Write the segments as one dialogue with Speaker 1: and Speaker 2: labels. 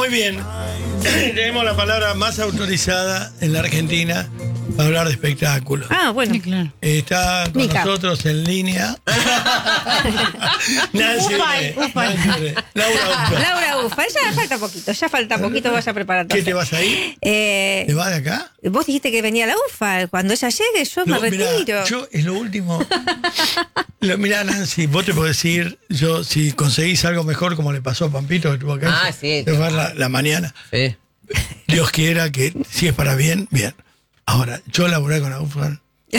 Speaker 1: muy bien. Tenemos la palabra más autorizada en la Argentina para hablar de espectáculos.
Speaker 2: Ah, bueno.
Speaker 3: Sí, claro.
Speaker 1: Está con
Speaker 2: Mica.
Speaker 1: nosotros en línea Nancy Bre, Laura Ufa.
Speaker 2: Laura Ufa, ya falta poquito, vaya preparando.
Speaker 1: ¿Qué te vas ahí? ¿Te vas de acá?
Speaker 2: Vos dijiste que venía la Ufa. Cuando ella llegue, yo me
Speaker 1: Mirá,
Speaker 2: retiro.
Speaker 1: yo es lo último. Mirá, Nancy, vos te podés ir. Yo, si conseguís algo mejor, como le pasó a Pampito, que tuvo acá.
Speaker 4: Ah, sí.
Speaker 1: Se fue la mañana.
Speaker 4: Sí.
Speaker 1: Dios quiera que, si es para bien, bien. Ahora, yo laburé con la UFA.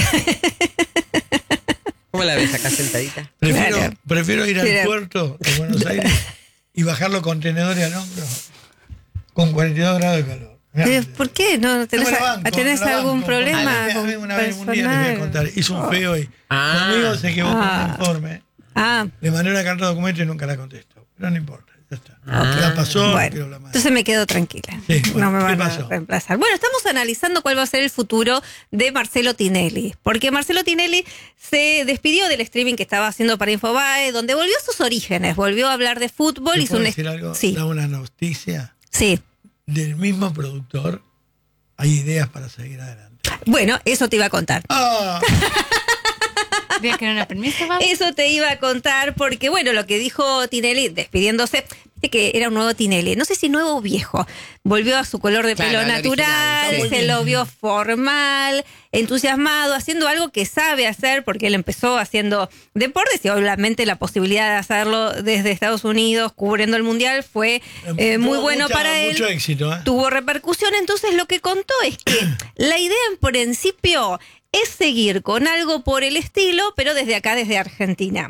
Speaker 4: ¿Cómo la ves acá sentadita?
Speaker 1: Prefiero ir al
Speaker 2: Claro.
Speaker 1: puerto de Buenos Aires y bajar los contenedores al hombro con 42 grados de calor.
Speaker 2: ¿Por qué? ¿No tenés,
Speaker 1: No me la banco,
Speaker 2: ¿tenés
Speaker 1: no me la
Speaker 2: algún
Speaker 1: banco.
Speaker 2: problema?
Speaker 1: A mí
Speaker 2: con
Speaker 1: una vez, un día les voy a
Speaker 2: personal?
Speaker 1: contar, hizo un feo y
Speaker 4: Ah.
Speaker 1: conmigo se equivocó
Speaker 2: Ah.
Speaker 1: en el informe.
Speaker 2: Ah,
Speaker 1: Le mandé una carta de documento y nunca la contestó. Pero no importa, ya está.
Speaker 4: Ah.
Speaker 1: Ya pasó, no
Speaker 2: bueno,
Speaker 1: quiero hablar más.
Speaker 2: entonces me quedo tranquila.
Speaker 1: Sí, bueno,
Speaker 2: no me
Speaker 1: ¿qué
Speaker 2: van a
Speaker 1: pasó?
Speaker 2: reemplazar. Bueno, estamos analizando cuál va a ser el futuro de Marcelo Tinelli. Porque Marcelo Tinelli se despidió del streaming que estaba haciendo para Infobae, donde volvió a sus orígenes, volvió a hablar de fútbol.
Speaker 1: ¿Te
Speaker 2: Hizo
Speaker 1: puedo
Speaker 2: un
Speaker 1: decir algo?
Speaker 2: Sí,
Speaker 1: Da una noticia
Speaker 2: sí.
Speaker 1: del mismo productor. Hay ideas para seguir adelante.
Speaker 2: Bueno, eso te iba a contar.
Speaker 1: ¡Ah!
Speaker 3: ¿Querías que no la permiso, Pablo?
Speaker 2: Eso te iba a contar porque, bueno, lo que dijo Tinelli despidiéndose, viste que era un nuevo Tinelli, no sé si nuevo o viejo, volvió a su color de
Speaker 4: Claro,
Speaker 2: pelo
Speaker 4: al
Speaker 2: natural,
Speaker 4: original,
Speaker 1: sí.
Speaker 2: se lo vio formal, entusiasmado, haciendo algo que sabe hacer porque él empezó haciendo deportes y obviamente la posibilidad de hacerlo desde Estados Unidos, cubriendo el Mundial, fue muy
Speaker 1: Tuvo
Speaker 2: bueno para él.
Speaker 1: Mucho éxito, ¿eh?
Speaker 2: Tuvo repercusión, entonces lo que contó es que la idea en principio es seguir con algo por el estilo, pero desde acá, desde Argentina.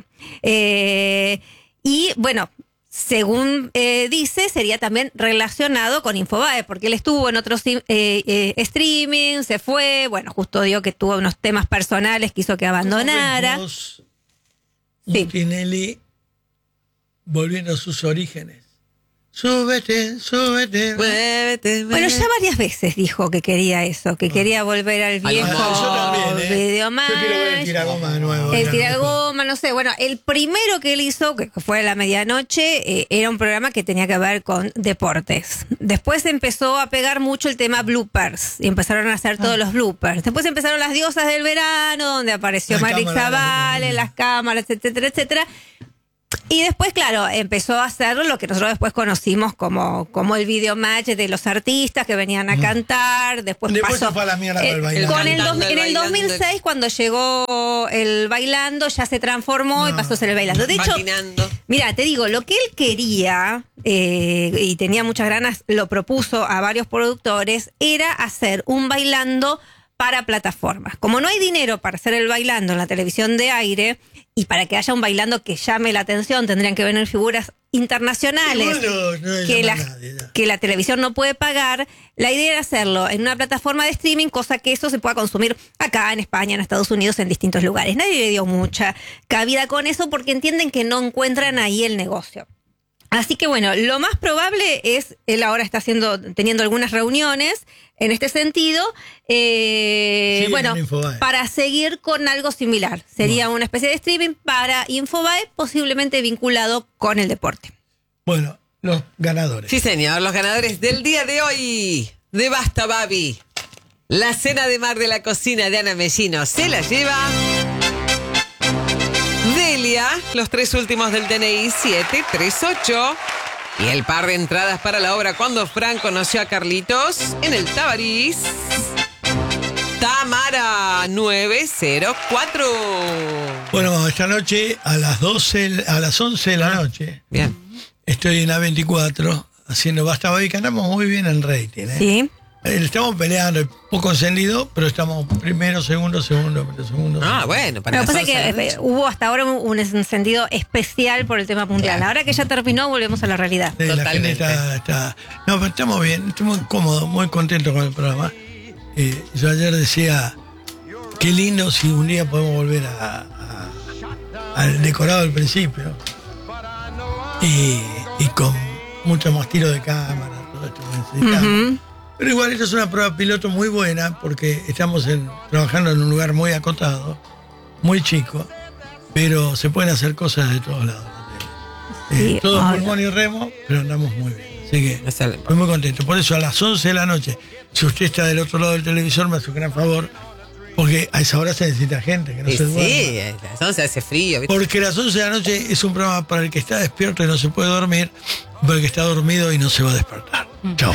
Speaker 2: Y bueno, según dice, sería también relacionado con Infobae, porque él estuvo en otros streaming, se fue, bueno, justo dio que tuvo unos temas personales que hizo que abandonara.
Speaker 1: ¿Cómo ves vos un
Speaker 2: Sí.
Speaker 1: Tinelli volviendo a sus orígenes? Súbete, súbete.
Speaker 4: Muévete,
Speaker 2: Bueno, ya varias veces dijo que quería eso, que quería volver al viejo
Speaker 1: Yo también, ¿eh?
Speaker 2: Videomatch.
Speaker 1: Yo quiero ver el tiragoma de nuevo.
Speaker 2: El
Speaker 1: ya,
Speaker 2: tiragoma, no sé. Bueno, el primero que él hizo, que fue a la medianoche, era un programa que tenía que ver con deportes. Después empezó a pegar mucho el tema bloopers y empezaron a hacer todos los bloopers. Después empezaron las diosas del verano, donde apareció
Speaker 1: Las
Speaker 2: Marix
Speaker 1: cámaras,
Speaker 2: Zaval en las cámaras, etcétera, etcétera. Y después, claro, empezó a hacer lo que nosotros después conocimos como el videomatch de los artistas que venían a cantar. Después
Speaker 1: Después
Speaker 2: pasó
Speaker 1: se fue a la mierda con el bailando.
Speaker 2: en el 2006, cuando llegó el bailando, ya se transformó y pasó a ser el bailando. De hecho,
Speaker 4: Patinando.
Speaker 2: mira, te digo, lo que él quería, y tenía muchas ganas, lo propuso a varios productores, era hacer un bailando para plataformas. Como no hay dinero para hacer el bailando en la televisión de aire, y para que haya un bailando que llame la atención, tendrían que venir figuras internacionales
Speaker 1: Y bueno, no le
Speaker 2: que,
Speaker 1: llama
Speaker 2: la,
Speaker 1: a nadie, ya.
Speaker 2: que la televisión no puede pagar. La idea era hacerlo en una plataforma de streaming, cosa que eso se pueda consumir acá en España, en Estados Unidos, en distintos lugares. Nadie le dio mucha cabida con eso porque entienden que no encuentran ahí el negocio. Así que bueno, lo más probable es, él ahora está teniendo algunas reuniones en este sentido, bueno,
Speaker 1: en Infobae.
Speaker 2: para seguir con algo similar. Sería una especie de streaming para Infobae, posiblemente vinculado con el deporte.
Speaker 1: Bueno, los ganadores.
Speaker 4: Sí, señor, los ganadores del día de hoy de Basta Babi. La cena de mar de la cocina de Ana Mellino se la lleva Delia, los 3 últimos del DNI 738. Y el par de entradas para la obra Cuando Fran conoció a Carlitos en el Tabarís. Tamara 904.
Speaker 1: Bueno, esta noche a las 11 de la noche
Speaker 4: Bien.
Speaker 1: estoy en A24 haciendo Basta Baby, que andamos muy bien en rating, ¿eh?
Speaker 2: Sí.
Speaker 1: Estamos peleando, poco encendido, pero estamos primero, segundo.
Speaker 4: Ah, bueno, para
Speaker 2: Lo que
Speaker 4: las
Speaker 2: pasa es
Speaker 4: 11 de la
Speaker 2: que
Speaker 4: noche.
Speaker 2: hubo hasta ahora un encendido especial por el tema mundial.
Speaker 4: Claro.
Speaker 2: Ahora que ya terminó, volvemos a la realidad.
Speaker 1: Sí, la gente
Speaker 4: Totalmente.
Speaker 1: está. No, pero estamos bien, estoy muy cómodo, muy contento con el programa. Yo ayer decía, qué lindo si un día podemos volver al decorado del principio. Y con mucho más tiro de cámara, todo esto que necesitamos.
Speaker 2: Ujú.
Speaker 1: Pero igual esta es una prueba piloto muy buena porque estamos trabajando en un lugar muy acotado, muy chico, pero se pueden hacer cosas de todos lados.
Speaker 2: Sí,
Speaker 1: Todo
Speaker 2: obvio.
Speaker 1: pulmón y remo, pero andamos muy bien. Así que
Speaker 4: Excelente.
Speaker 1: estoy muy contento. Por eso a las 11 de la noche, si usted está del otro lado del televisor, me hace un gran favor, porque a esa hora se necesita gente, que no
Speaker 4: Y
Speaker 1: se duerma.
Speaker 4: sí, entonces hace frío. ¿viste?
Speaker 1: Porque las 11 de la noche es un programa para el que está despierto y no se puede dormir, y para el que está dormido y no se va a despertar. Chao.